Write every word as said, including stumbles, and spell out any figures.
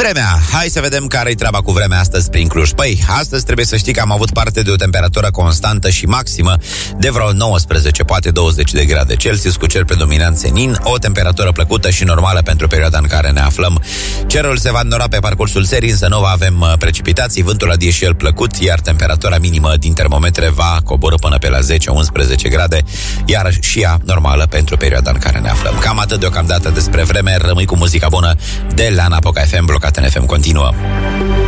Vremea. Hai să vedem care-i treaba cu vremea astăzi prin Cluj. Păi, astăzi trebuie să știi că am avut parte de o temperatură constantă și maximă de vreo nouăsprezece, poate douăzeci de grade Celsius, cu cer predominant senin, o temperatură plăcută și normală pentru perioada în care ne aflăm. Cerul se va înnora pe parcursul serii, însă nu avem precipitații, vântul adie și el plăcut, iar temperatura minimă din termometre va coborî până pe la zece unsprezece grade, iar și ea normală pentru perioada în care ne aflăm. Cam atât deocamdată despre vreme. Rămâi cu muzica bună de la Napoca F M. Blocat în F M continuă.